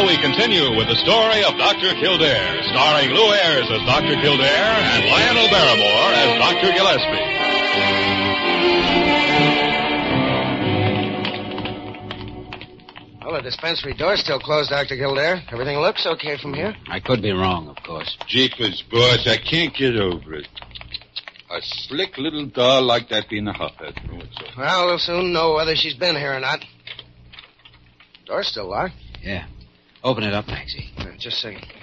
now we continue with the story of Dr. Kildare, starring Lou Ayres as Dr. Kildare and Lionel Barrymore as Dr. Gillespie. Well, the dispensary door's still closed, Dr. Kildare. Everything looks okay from here. I could be wrong, of course. Jeepers, boss, I can't get over it. A slick little doll like that being a hophead. Well, we'll soon know whether she's been here or not. Door's still locked. Yeah. Open it up, Maxie. Just a second.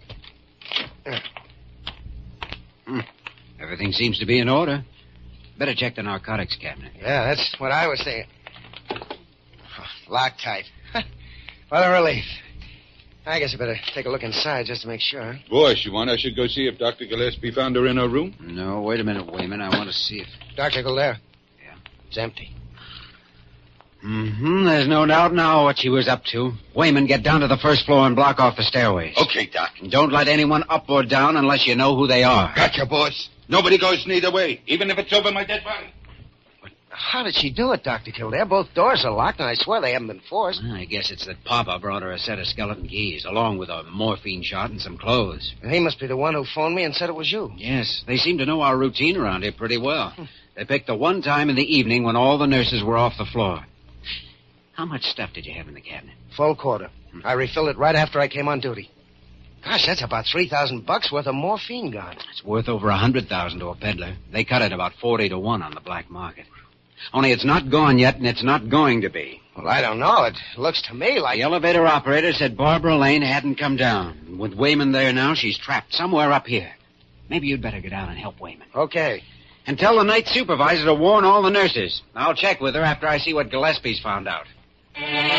Everything seems to be in order. Better check the narcotics cabinet. Yeah, that's what I was thinking. Locked tight. What a relief. I guess I better take a look inside just to make sure. Boss, you want I should go see if Dr. Gillespie found her in her room? No, wait a minute, Wayman. I want to see if... Dr. Kildare. Yeah? It's empty. There's no doubt now what she was up to. Wayman, get down to the first floor and block off the stairways. Okay, Doc. And don't let anyone up or down unless you know who they are. Gotcha, boss. Nobody goes neither way, even if it's over my dead body. How did she do it, Dr. Kildare? Both doors are locked, and I swear they haven't been forced. I guess it's that Papa brought her a set of skeleton keys, along with a morphine shot and some clothes. He must be the one who phoned me and said it was you. Yes, they seem to know our routine around here pretty well. They picked the one time in the evening when all the nurses were off the floor. How much stuff did you have in the cabinet? Full quarter. I refilled it right after I came on duty. Gosh, that's about $3,000 worth of morphine gone. It's worth over $100,000 to a peddler. They cut it about 40 to 1 on the black market. Only it's not gone yet, and it's not going to be. Well, I don't know. It looks to me like... The elevator operator said Barbara Lane hadn't come down. With Wayman there now, she's trapped somewhere up here. Maybe you'd better go down and help Wayman. Okay. And tell the night supervisor to warn all the nurses. I'll check with her after I see what Gillespie's found out.